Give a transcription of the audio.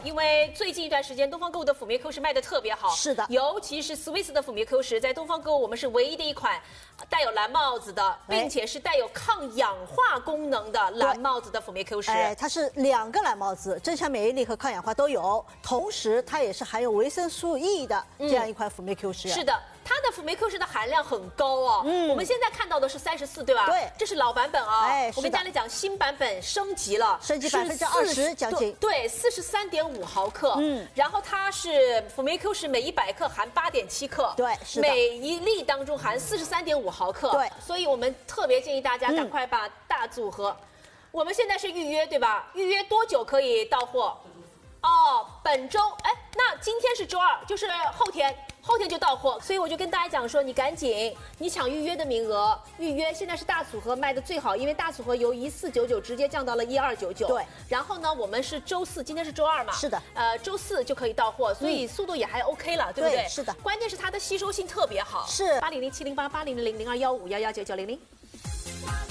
因为最近一段时间东方购物的辅酶 Q 十卖的特别好。 是的， 尤其是 Swiss 的辅酶 Q 十，在东方购物我们是唯一的一款带有蓝帽子的，并且是带有抗氧化功能的蓝帽子的辅酶 Q 十。 它是2个蓝帽子，增强免疫力和抗氧化都有，同时它也是含有维生素 E 的这样一款辅酶 Q 十。 是的。它的辅酶 Q 十的含量很高哦，我们现在看到的是34，对吧？ 对， 这是老版本啊。我跟大是的。 家讲，新版本升级了， 升级20%将近。 对，43.5毫克。然后它是辅酶 Q 十每100克含8.7克， 对，是的。 每一粒当中含43.5毫克， 对。 所以我们特别建议大家赶快把大组合。我们现在是预约，对吧？预约多久可以到货？哦，本周，那今天是周2，就是后天就到货，所以我就跟大家讲说，你赶紧，你抢预约的名额，预约现在是大组合卖的最好，因为大组合由1499直接降到了1299。 对， 然后呢，我们是周4，今天是周2嘛， 是的， 周4就可以到货，所以速度也还 OK 了，对不对？ 是的， 关键是它的吸收性特别好， 是 80070880000215119990。